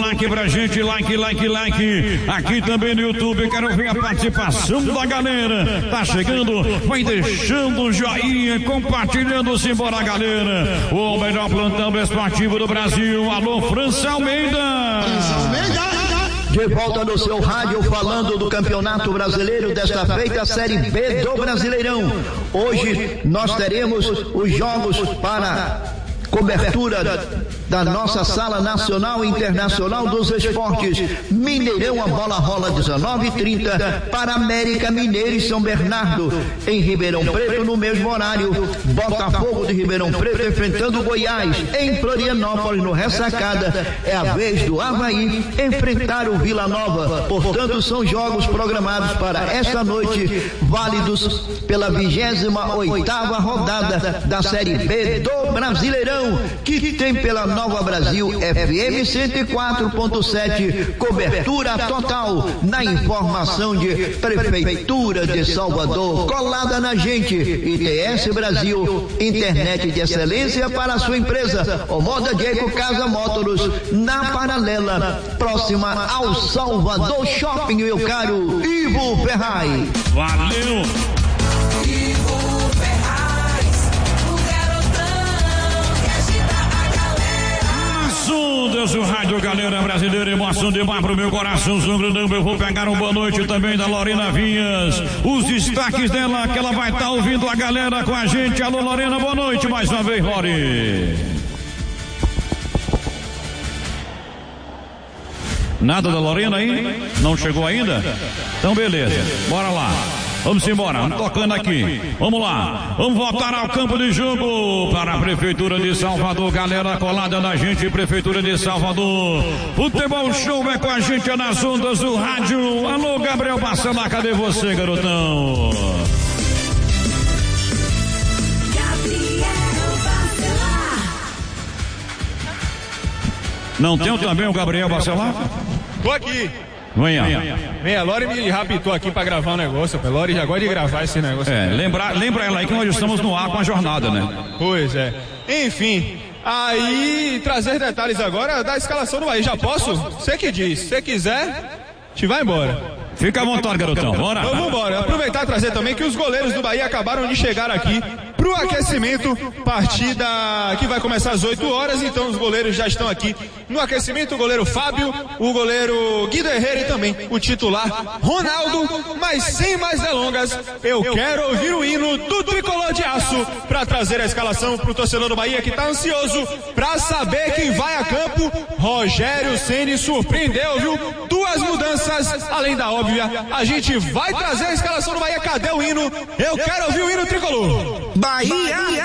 like pra gente, like. Aqui também no YouTube, quero ver a participação da galera. Tá chegando, vai deixando o joinha, compartilhando, simbora galera. O melhor plantão esportivo do Brasil. Alô, França Almeida. De volta no seu rádio, falando do Campeonato Brasileiro, desta feita Série B do Brasileirão. Hoje nós teremos os jogos para cobertura da nossa Sala Nacional e Internacional dos Esportes. Mineirão, a bola rola 19h30 para América Mineiro e São Bernardo. Em Ribeirão Preto, no mesmo horário, Botafogo de Ribeirão Preto enfrentando Goiás. Em Florianópolis, no Ressacada, é a vez do Avaí enfrentar o Vila Nova. Portanto, são jogos programados para esta noite, válidos pela 28ª rodada da Série B do Brasileirão, que tem pela Nova Brasil FM 104.7, cobertura total na informação de Prefeitura de Salvador, colada na gente. ITS Brasil, internet de excelência para a sua empresa. O Moda Diego Casa Motors, na paralela, próxima ao Salvador Shopping, meu caro Ivo Ferraz. Valeu! Deus, o rádio, galera brasileira, emoção demais pro meu coração, sangrando. Eu vou pegar boa noite também da Lorena Vinhas, os destaques dela, que ela vai estar ouvindo a galera com a gente. Alô, Lorena, boa noite mais uma vez, Lore. Nada da Lorena aí? Não chegou ainda? Então beleza, bora lá. Vamos embora, tocando aqui. Vamos lá, vamos voltar ao campo de jogo para a Prefeitura de Salvador. Galera colada na gente, Prefeitura de Salvador. Futebol Show é com a gente nas ondas do rádio. Alô, Gabriel Bacelar, cadê você, garotão? Não tem também o Gabriel Bacelar? Tô aqui. Venha. A Lore me raptou aqui pra gravar um negócio. A Lore já gosta de gravar esse negócio. Lembra ela aí que nós estamos no ar com a jornada, né? Pois é. Enfim, aí trazer detalhes agora da escalação do Bahia. Já posso? Você que diz. Se você quiser, a gente vai embora. Fica à vontade, garotão. Bora. Então vamos embora. Aproveitar e trazer também que os goleiros do Bahia acabaram de chegar aqui pro aquecimento, partida que vai começar às 8 horas, então os goleiros já estão aqui no aquecimento, o goleiro Fábio, o goleiro Guido Herrera e também o titular Ronaldo. Mas sem mais delongas, eu quero ouvir o hino do Tricolor de Aço para trazer a escalação pro torcedor do Bahia que tá ansioso para saber quem vai a campo. Rogério Ceni surpreendeu, viu? 2 mudanças, além da óbvia, a gente vai trazer a escalação do Bahia. Cadê o hino? Eu quero ouvir o hino tricolor. Bahia!